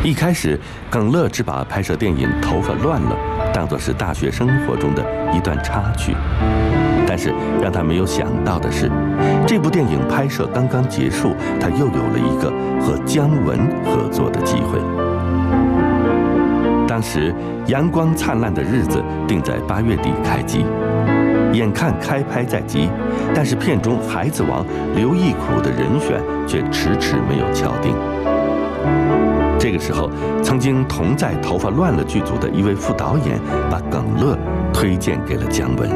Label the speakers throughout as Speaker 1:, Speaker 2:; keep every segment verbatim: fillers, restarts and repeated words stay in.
Speaker 1: 一开始，耿乐只把拍摄电影《头发乱了》当作是大学生活中的一段插曲，但是让他没有想到的是，这部电影拍摄刚刚结束，他又有了一个和姜文合作的机会。当时《阳光灿烂的日子》定在八月底开机，眼看开拍在即，但是片中孩子王刘义苦的人选却迟迟没有敲定。这个时候，曾经同在《头发乱了》剧组的一位副导演把耿乐推荐给了姜文。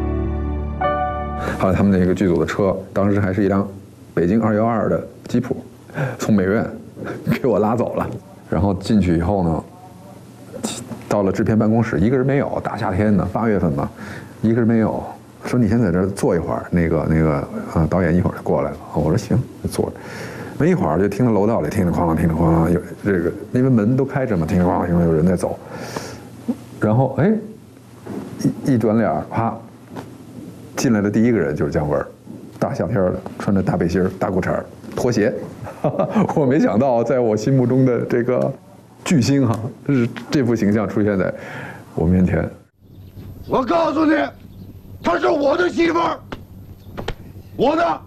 Speaker 2: 后来他们那个剧组的车，当时还是一辆北京二幺二的吉普，从美院给我拉走了。然后进去以后呢，到了制片办公室，一个人没有，大夏天的，八月份嘛，一个人没有。说你先在这儿坐一会儿，那个那个呃导演一会儿就过来了。我说行，就坐着。没一会儿就听到楼道里听着哐啷听着哐啷，有这个因为门都开着嘛，听着哐啷听着有人在走。然后哎，一一转脸，啪，进来的第一个人就是姜文，大夏天的，穿着大背心、大裤衩、拖鞋。我没想到，在我心目中的这个巨星哈，是这副形象出现在我面前。
Speaker 3: 我告诉你，她是我的媳妇儿，我的。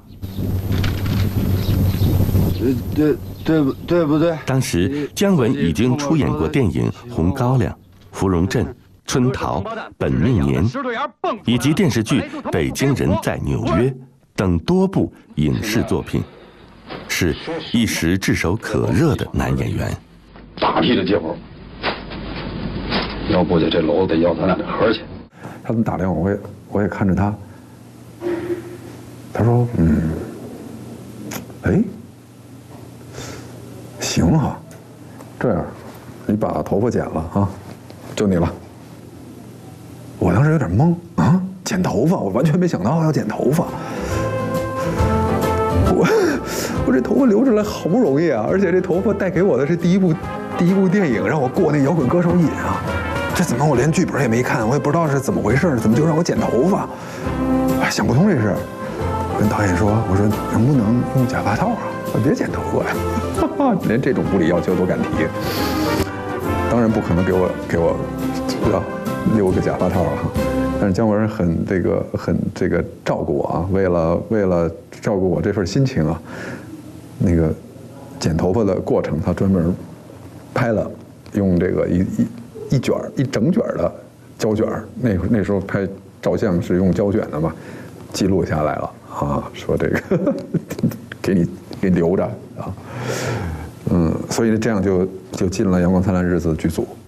Speaker 3: 对对不对不对？
Speaker 1: 当时姜文已经出演过电影《红高粱》《芙蓉镇》《春桃》《本命年》，以及电视剧《北京人在纽约》等多部影视作品，是一时炙手可热的男演员。
Speaker 3: 大批的接活，要估计这楼得要咱俩这盒钱。
Speaker 2: 他们打电话，我也我也看着他，他说嗯，哎。行啊，这样，你把头发剪了啊，就你了。我当时有点懵啊，剪头发，我完全没想到要剪头发。我我这头发留着来好不容易啊，而且这头发带给我的是第一部第一部电影，让我过那摇滚歌手瘾啊。这怎么我连剧本也没看，我也不知道是怎么回事，怎么就让我剪头发？哎，想不通这事。跟导演说，我说能不能用假发套啊？我别剪头发呀，连这种物理要求都敢提。当然不可能给我给我，知道留个假发套啊。但是姜文很这个很这个照顾我啊，为了为了照顾我这份心情啊，那个剪头发的过程，他专门拍了，用这个一一一卷一整卷的胶卷，那那时候拍照相是用胶卷的嘛，记录下来了啊，说这个给你。给留着啊，嗯，所以这样就就进了《阳光灿烂日子》剧组。